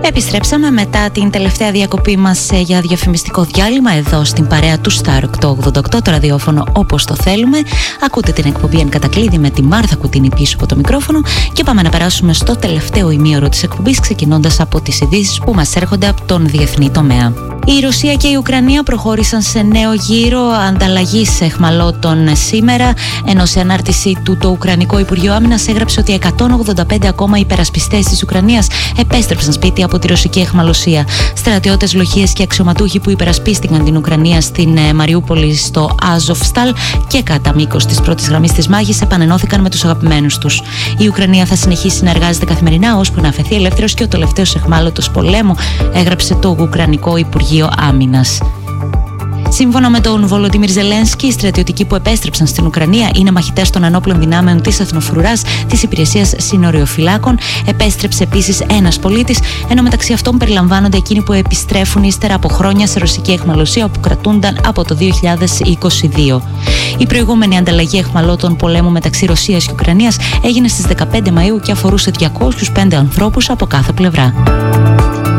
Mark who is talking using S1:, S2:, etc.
S1: Επιστρέψαμε μετά την τελευταία διακοπή μας για διαφημιστικό διάλειμμα εδώ στην παρέα του Star 888, το ραδιόφωνο όπως το θέλουμε. Ακούτε την εκπομπή Εν Κατακλείδη με τη Μάρθα Κουτίνη πίσω από το μικρόφωνο και πάμε να περάσουμε στο τελευταίο ημίωρο της εκπομπής, ξεκινώντας από τις ειδήσεις που μας έρχονται από τον διεθνή τομέα. Η Ρωσία και η Ουκρανία προχώρησαν σε νέο γύρο ανταλλαγής αιχμαλώτων σήμερα, ενώ σε ανάρτησή του το Ουκρανικό Υπουργείο Άμυνας έγραψε ότι 185 ακόμα υπερασπιστές της Ουκρανίας επέστρεψαν σπίτι από τη ρωσική αιχμαλωσία. Στρατιώτες, λοχείες και αξιωματούχοι που υπερασπίστηκαν την Ουκρανία στην Μαριούπολη, στο Αζοφστάλ και κατά μήκος της πρώτης γραμμής της μάχης επανενώθηκαν με τους αγαπημένους τους. Η Ουκρανία θα συνεχίσει να εργάζεται καθημερινά ώσπου να αφαιθεί ελεύθερος και ο τελευταίος αιχμάλωτος πολέμου, έγραψε το Ουκρανικό Υπουργείο Άμυνας. Σύμφωνα με τον Βολοντίμιρ Ζελένσκι, οι στρατιωτικοί που επέστρεψαν στην Ουκρανία είναι μαχητές των ενόπλων δυνάμεων της Εθνοφρουράς της Υπηρεσίας Συνοριοφυλάκων. Επέστρεψε επίσης ένας πολίτης, ενώ μεταξύ αυτών περιλαμβάνονται εκείνοι που επιστρέφουν ύστερα από χρόνια σε ρωσική αιχμαλωσία όπου κρατούνταν από το 2022. Η προηγούμενη ανταλλαγή αιχμαλώτων πολέμου μεταξύ Ρωσίας και Ουκρανίας έγινε στις 15 Μαΐου και αφορούσε 205 ανθρώπους από κάθε πλευρά.